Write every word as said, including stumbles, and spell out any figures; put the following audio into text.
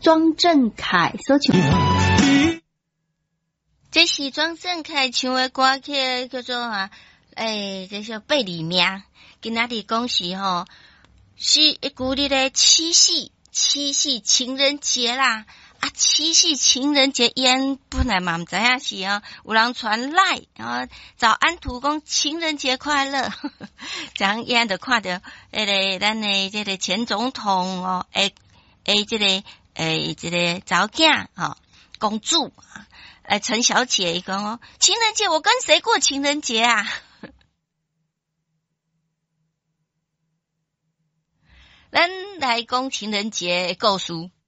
庄正凯所唱。 这是庄正凯唱的歌曲，叫做啊，诶、欸，这是背里名。今仔日讲是吼，是古日的七夕，七夕情人节啦。啊，七夕情人节烟本来嘛唔知影是哦，有人传来，然后早安图讲情人节快乐，这样烟就看到迄个咱的这个前总统哦，诶诶，这个诶这个早囝哦，公主诶陈小姐伊讲哦，情人节我跟谁过情人节啊？咱来讲情人节的故事。